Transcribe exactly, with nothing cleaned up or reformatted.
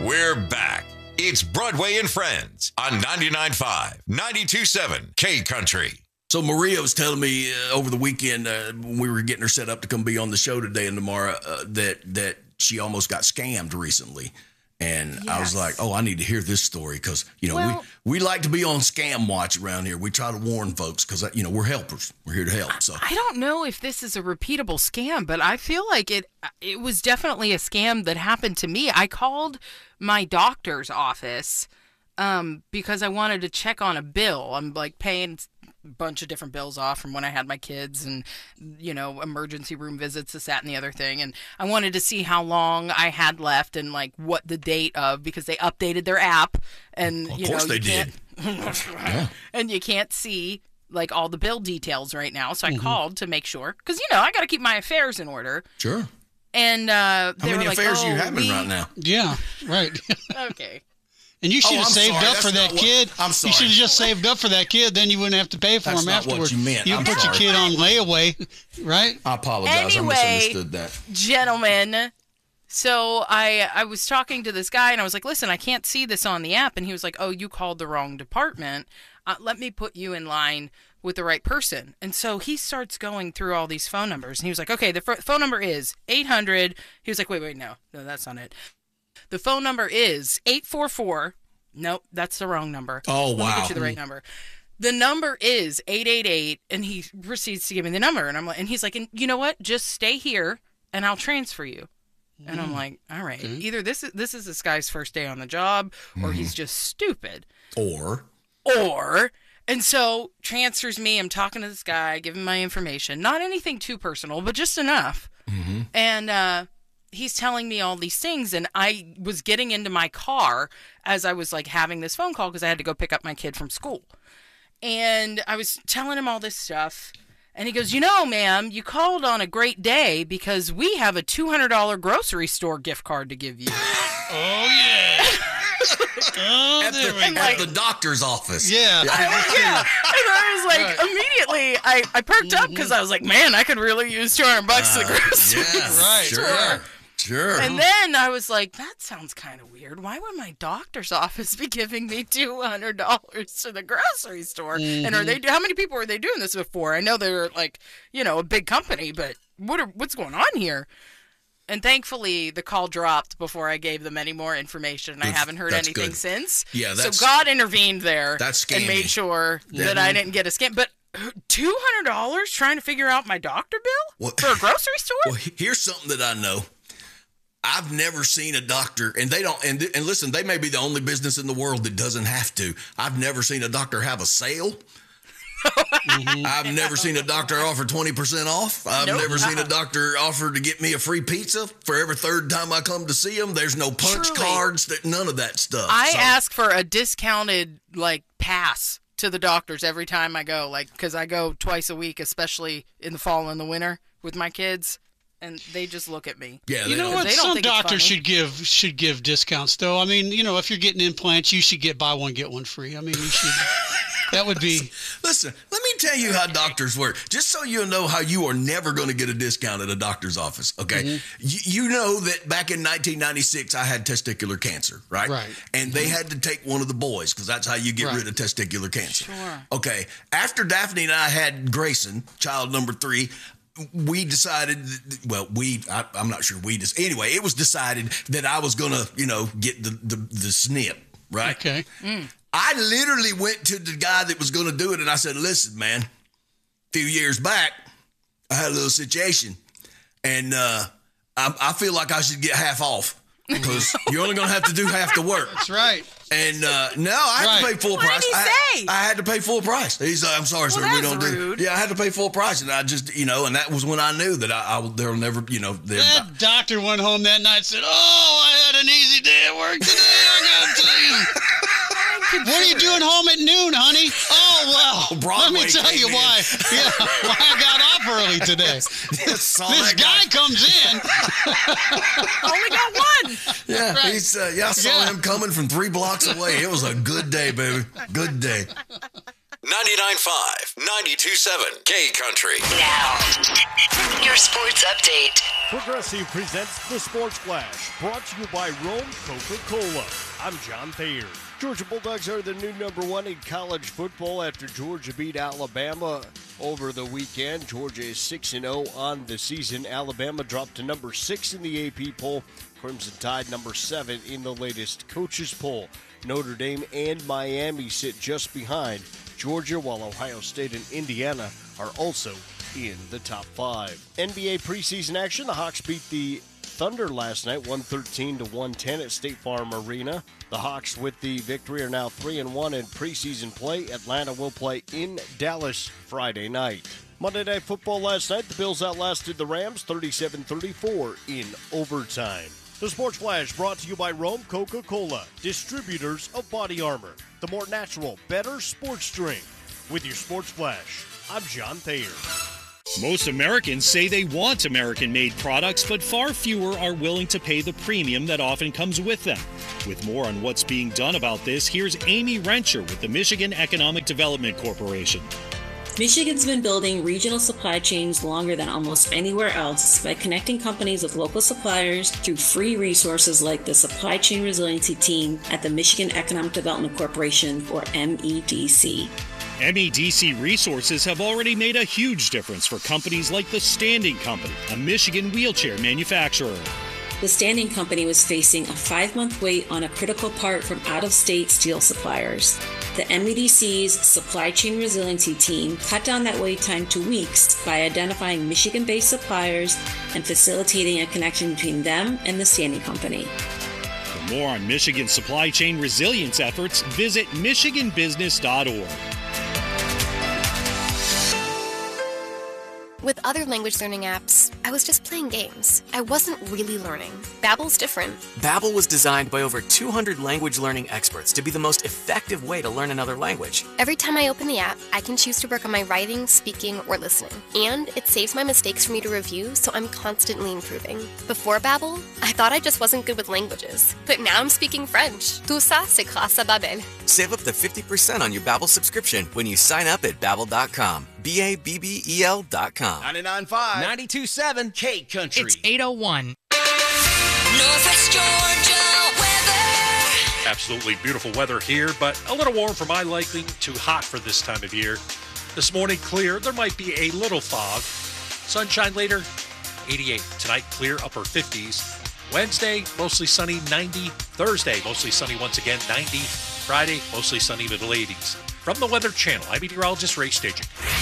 We're back. It's Broadway and Friends on ninety-nine point five, ninety-two point seven K Country. So Maria was telling me uh, over the weekend uh, when we were getting her set up to come be on the show today and tomorrow uh, that that she almost got scammed recently. And yes. I was like, oh, I need to hear this story because, you know, well, we, we like to be on scam watch around here. We try to warn folks because, you know, we're helpers. We're here to help. So I don't know if this is a repeatable scam, but I feel like it it was definitely a scam that happened to me. I called my doctor's office um, because I wanted to check on a bill. I'm like paying a bunch of different bills off from when I had my kids and, you know, emergency room visits, this, that, and the other thing. And I wanted to see how long I had left and like what the date of, because they updated their app and, of you course know, they you did. yeah. And you can't see like all the bill details right now. So I mm-hmm. called to make sure, because, you know, I got to keep my affairs in order. Sure. And uh, they how many were like, affairs oh, are you having we... right now? Yeah, right. Okay. And you should have oh, saved sorry. up That's for that what, kid. I'm sorry. You should have just saved up for that kid. Then you wouldn't have to pay for That's him not afterwards. what you meant. You I'm put sorry. your kid on layaway, right? I apologize. Anyway, I misunderstood that. Gentlemen, so I I was talking to this guy and I was like, listen, I can't see this on the app. And he was like, oh, you called the wrong department. Uh, let me put you in line with the right person. And so he starts going through all these phone numbers. And he was like, okay, the f- phone number is eight hundred. He was like, wait, wait, no, no, that's not it. The phone number is eight four four. Nope, that's the wrong number. Oh, Let wow. me get you the right number. The number is eight eight eight, and he proceeds to give me the number. And I'm like, and he's like, and you know what? Just stay here, and I'll transfer you. Mm. And I'm like, all right. Okay. Either this is this is this guy's first day on the job, or mm. he's just stupid. Or. Or. And so transfers me. I'm talking to this guy, giving my information. Not anything too personal, but just enough. Mm-hmm. And uh, he's telling me all these things. And I was getting into my car as I was like having this phone call because I had to go pick up my kid from school. And I was telling him all this stuff. And he goes, you know, ma'am, you called on a great day because we have a two hundred dollars grocery store gift card to give you. Oh, yeah. Oh, at the, there we go. At the doctor's office. Yeah. I, yeah. And I was like, right. immediately, I, I perked mm-hmm. up because I was like, man, I could really use two hundred bucks uh, to the grocery yes, right. store. Sure. Sure. And then I was like, that sounds kind of weird. Why would my doctor's office be giving me two hundred dollars to the grocery store? Mm-hmm. And are they? How many people are they doing this before? I know they're like, you know, a big company, but what are, what's going on here? And thankfully, the call dropped before I gave them any more information. I haven't heard that's anything good. since. Yeah, that's, so God intervened there that's and made sure yeah. that I didn't get a scam. But two hundred dollars trying to figure out my doctor bill well, for a grocery store? Well, here's something that I know. I've never seen a doctor, and they don't, and, and listen, they may be the only business in the world that doesn't have to. I've never seen a doctor have a sale. mm-hmm. I've never seen a doctor offer twenty percent off. I've nope. never seen a doctor offer to get me a free pizza for every third time I come to see him. There's no punch Truly. cards, that none of that stuff. I so. ask for a discounted, like, pass to the doctors every time I go, like, because I go twice a week, especially in the fall and the winter with my kids. And they just look at me. Yeah, you know don't. what? They don't Some think it's doctors funny. should give should give discounts, though. I mean, you know, if you're getting implants, you should get buy one get one free. I mean, you should. That would be. Listen, let me tell you how doctors work. Just so you know how you are never going to get a discount at a doctor's office. Okay, mm-hmm. you, you know that back in nineteen ninety-six, I had testicular cancer, right? Right. And they had to take one of the boys because that's how you get right. rid of testicular cancer. Sure. Okay. After Daphne and I had Grayson, child number three. We decided, well, we, I, I'm not sure we just, anyway, it was decided that I was going to, you know, get the, the, the snip, right? Okay. Mm. I literally went to the guy that was going to do it and I said, listen, man, a few years back, I had a little situation and uh, I, I feel like I should get half off because you're only going to have to do half the work. That's right. And uh, no, I had right. to pay full what price. Did he I, say? I had to pay full price. He's like, I'm sorry, well, sir, we don't rude. do. Yeah, I had to pay full price, and I just, you know, and that was when I knew that I, I there'll never, you know, that not. doctor went home that night and said, "Oh, I had an easy day at work today. I gotta tell you." What are you doing home at noon, honey? Oh, well, Broadway let me tell you in. why. Yeah, why I got off early today. This guy comes in. Only got one. Yeah, right. he's, uh, yeah, I saw yeah. him coming from three blocks away. It was a good day, baby. Good day. ninety-nine point five, ninety-two point seven K Country. Now, your sports update. Progressive presents the Sports Flash, brought to you by Rome Coca-Cola. I'm John Thayer. Georgia Bulldogs are the new number one in college football after Georgia beat Alabama over the weekend. Georgia is six and oh on the season. Alabama dropped to number six in the A P poll. Crimson Tide number seven in the latest coaches poll. Notre Dame and Miami sit just behind Georgia, while Ohio State and Indiana are also in the top five. N B A preseason action. The Hawks beat the Thunder last night, one thirteen to one ten at State Farm Arena. The Hawks, with the victory, are now three and one in preseason play. Atlanta will play in Dallas Friday night. Monday Night Football last night, the Bills outlasted the Rams thirty-seven thirty-four in overtime. The Sports Flash brought to you by Rome Coca-Cola, distributors of Body Armor, the more natural, better sports drink. With your Sports Flash, I'm John Thayer. Most Americans say they want American-made products, but far fewer are willing to pay the premium that often comes with them. With more on what's being done about this, here's Amy Renscher with the Michigan Economic Development Corporation. Michigan's been building regional supply chains longer than almost anywhere else by connecting companies with local suppliers through free resources like the Supply Chain Resiliency Team at the Michigan Economic Development Corporation, or M E D C. M E D C resources have already made a huge difference for companies like the Standing Company, a Michigan wheelchair manufacturer. The Standing Company was facing a five-month wait on a critical part from out-of-state steel suppliers. The M E D C's Supply Chain Resiliency Team cut down that wait time to weeks by identifying Michigan-based suppliers and facilitating a connection between them and the Standing Company. For more on Michigan's supply chain resilience efforts, visit michigan business dot org. With other language learning apps, I was just playing games. I wasn't really learning. Babbel's different. Babbel was designed by over two hundred language learning experts to be the most effective way to learn another language. Every time I open the app, I can choose to work on my writing, speaking, or listening. And it saves my mistakes for me to review, so I'm constantly improving. Before Babbel, I thought I just wasn't good with languages. But now I'm speaking French. Tout ça, c'est grâce à Babbel. Save up to fifty percent on your Babbel subscription when you sign up at babbel dot com. B A B B E L dot com. ninety-nine point five, ninety-two point seven K Country. It's eight oh one. Northwest Georgia weather. Absolutely beautiful weather here, but a little warm for my liking, too hot for this time of year. This morning, clear. There might be a little fog. Sunshine later, eighty-eight. Tonight, clear, upper fifties. Wednesday, mostly sunny, ninety. Thursday, mostly sunny once again, ninety. Friday, mostly sunny, middle eighties. From the Weather Channel, I'm meteorologist Ray Staging.